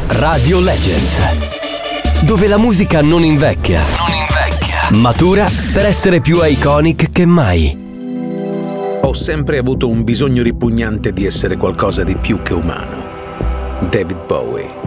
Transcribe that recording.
Radio Legends, dove la musica non invecchia, matura per essere più iconic che mai. Ho sempre avuto un bisogno ripugnante di essere qualcosa di più che umano. David Bowie.